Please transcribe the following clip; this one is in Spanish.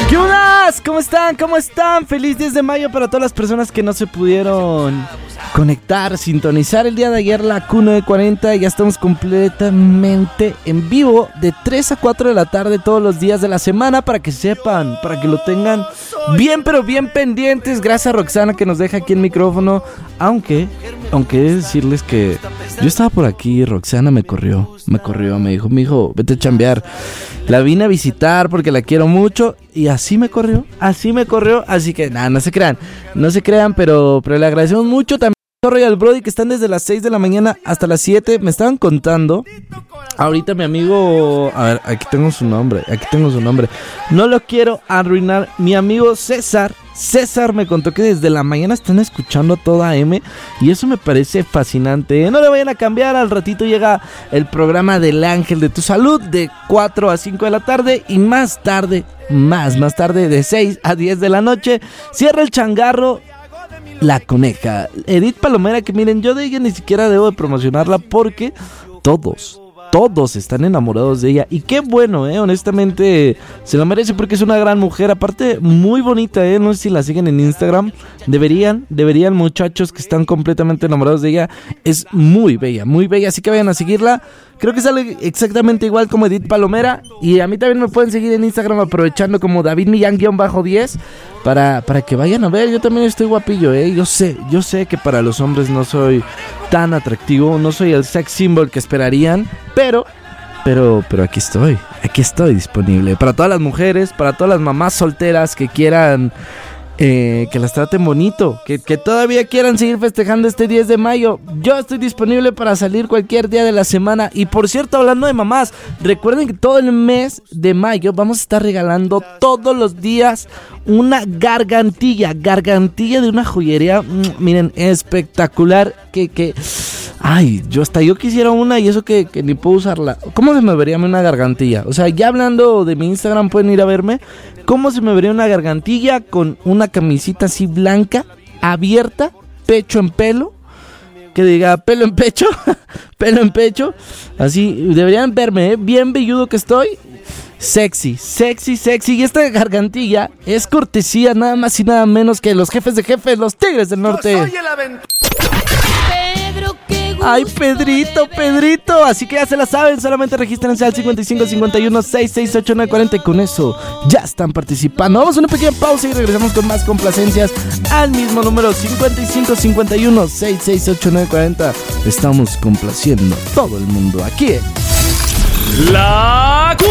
¿Qué onda? ¿Cómo están? ¿Cómo están? Feliz 10 de mayo para todas las personas que no se pudieron conectar, sintonizar el día de ayer la Q940. Ya estamos completamente en vivo de 3 a 4 de la tarde todos los días de la semana, para que sepan, para que lo tengan bien, pero bien pendientes. Gracias a Roxana que nos deja aquí el micrófono. Aunque he de decirles que yo estaba por aquí, Roxana me corrió, me dijo, mijo, vete a chambear. La vine a visitar porque la quiero mucho y así me corrió, así que nada, no se crean, pero le agradecemos mucho también a Royal Brody, que están desde las 6 de la mañana hasta las 7, me estaban contando. Ahorita mi amigo, a ver, aquí tengo su nombre, no lo quiero arruinar, mi amigo César me contó que desde la mañana están escuchando toda M y eso me parece fascinante. No le vayan a cambiar, al ratito llega el programa del Ángel de tu Salud de 4 a 5 de la tarde y más tarde de 6 a 10 de la noche cierra el changarro La Coneja, Edith Palomera, que miren, yo de ella ni siquiera debo de promocionarla porque todos están enamorados de ella. Y qué bueno, honestamente se lo merece porque es una gran mujer. Aparte, muy bonita, no sé si la siguen en Instagram. Deberían, muchachos que están completamente enamorados de ella. Es muy bella, así que vayan a seguirla. Creo que sale exactamente igual como Edith Palomera. Y a mí también me pueden seguir en Instagram aprovechando como David Millán-10 para que vayan a ver. Yo también estoy guapillo, Yo sé que para los hombres no soy tan atractivo, no soy el sex symbol que esperarían, pero aquí estoy disponible para todas las mujeres, para todas las mamás solteras que quieran que las traten bonito, que todavía quieran seguir festejando este 10 de mayo. Yo estoy disponible para salir cualquier día de la semana. Y por cierto, hablando de mamás, recuerden que todo el mes de mayo vamos a estar regalando todos los días una gargantilla de una joyería, miren, espectacular, que ay, yo quisiera una y eso que ni puedo usarla. ¿Cómo se me vería una gargantilla? O sea, ya hablando de mi Instagram, pueden ir a verme. ¿Cómo se me vería una gargantilla con una camisita así blanca, abierta, pecho en pelo? Que diga pelo en pecho, así, deberían verme, bien velludo que estoy. Sexy. Y esta gargantilla es cortesía nada más y nada menos que los jefes de jefes, los Tigres del Norte. Yo soy el Ay, Pedrito. Así que ya se la saben, solamente regístrense al 5551-668-940 y con eso ya están participando. Vamos a una pequeña pausa y regresamos con más complacencias al mismo número 5551-668-940. Estamos complaciendo a todo el mundo aquí en La